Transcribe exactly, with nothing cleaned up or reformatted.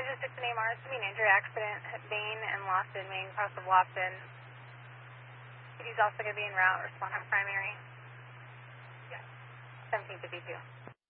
Engine six and A Mars, to be an injury accident at Bain and Lawson, main cross of Lawson. He's also going to be en route, respond on primary. Yes. seventeen fifty-two.